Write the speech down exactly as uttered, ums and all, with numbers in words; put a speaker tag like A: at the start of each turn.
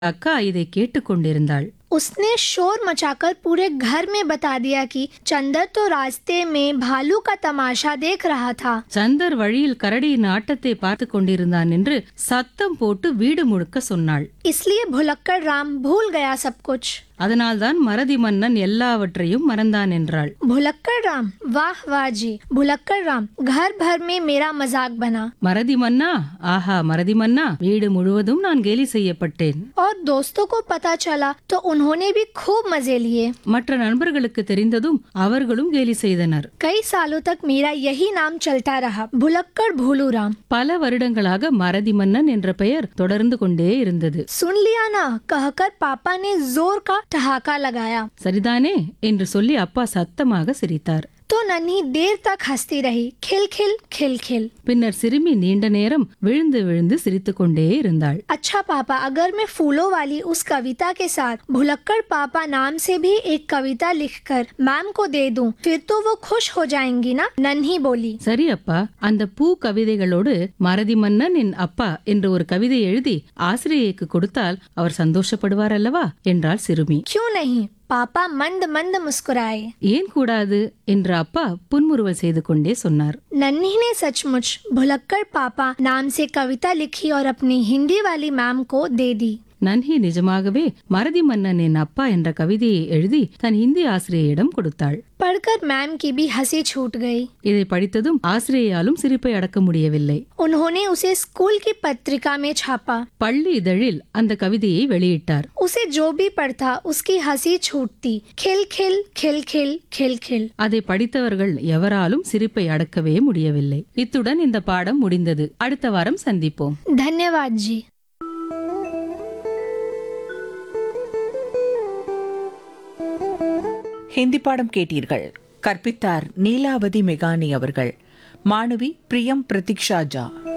A: அக்கா இதை கேட்டுக்கொண்டிருந்தாள்.
B: उसने शोर मचाकर पूरे घर में बता दिया कि चंदर तो रास्ते में भालू का तमाशा देख रहा था।
A: சந்தர் வழியில் கரடியின் ஆட்டத்தை பார்த்து கொண்டிருந்தான் என்று சத்தம் போட்டு வீடு முழுக்க சொன்னாள்.
B: इसलिए भुलक्कड़ राम भूल गया सब कुछ।
A: அதனால்தான் மறதி மன்னன் எல்லாவற்றையும் மறந்தான் என்றாள்.
B: भुलक्कड़ राम, वाह वाह जी। भुलक्कड़ राम, घर भर में मेरा मजाक बना।
A: மறதி மன்னா, ஆஹா மறதி மன்னா, வீடு முழுவதும் நான் கேலி செய்யப்பட்டேன்.
B: और दोस्तों को पता चला तो उन्होंने भी खूब मजे लिए।
A: மற்ற நண்பர்களுக்கு தெரிந்ததும் அவர்களும் கேலி செய்தனர்.
B: कई सालों तक मेरा यही नाम चलता रहा, भुलक्कड़ भोलू राम।
A: பல வருடங்களாக மறதி மன்னன் என்ற பெயர் தொடர்ந்து கொண்டே இருந்தது.
B: सुन लिया ना, कहकर पापा ने जोर का ठहाका लगाया।
A: சரிதானே என்று சொல்லி அப்பா சத்தமாக சிரித்தார்.
B: तो नन्ही देर तक हंसती रही, खिल खिल खिल खिल।
A: பின்னர் சிறுமி நீண்ட நேரம் விழுந்து விழுந்து சிரித்துக் கொண்டே இருந்தாள்.
B: अच्छा पापा, अगर मैं फूलों वाली उस कविता के साथ भुलक्कड़ पापा नाम से भी एक कविता लिखकर मैम को दे दूं, फिर तो वो खुश हो जाएंगी ना? नन्ही बोली।
A: சரி அப்பா, அந்த பூ கவிதைகளோடு மறதி மன்னன் என் அப்பா என்று ஒரு கவிதை எழுதி ஆசிரியைக்கு கொடுத்தால் அவர் சந்தோஷப்படுவார் அல்லவா என்றாள் சிறுமி.
B: क्यों नहीं? पापा मंद मंद मुस्कुराए।
A: ஏன் கூடாது என்று அப்பா புன்முறுவல் செய்து கொண்டே சொன்னார்.
B: नन्ही ने सचमुच भुलक्कड़ पापा नाम से कविता लिखी और अपनी हिंदी वाली मैम को दे दी।
A: நன்ஹி நிஜமாகவே மறதி மன்னன் என் அப்பா என்ற கவிதையை எழுதி தன் ஹிந்தி ஆசிரியையிடம் கொடுத்தாள்.
B: पढ़कर मैम की भी हंसी छूट गई।
A: இதை படித்ததும் ஆசிரியையாலும் சிரிப்பை அடக்க முடியவில்லை.
B: उन्होंने उसे स्कूल की पत्रिका में छापा।
A: பள்ளி இதழில் அந்த கவிதையை வெளியிட்டார்.
B: उसे जो भी पढ़ता उसकी हंसी छूटती, खिल खिल खिल खिल खिल खिल।
A: அதை படித்தவர்கள் எவராலும் சிரிப்பை அடக்கவே முடியவில்லை. இத்துடன் இந்த பாடம் முடிந்தது. அடுத்த வாரம் சந்திப்போம்.
B: धन्यवाद जी।
C: ஹிந்தி பாடம் கேட்டீர்கள். கற்பித்தார் நீலாவதி மெகானி அவர்கள். மாணவி பிரியம் பிரதீக்ஷா ஜா.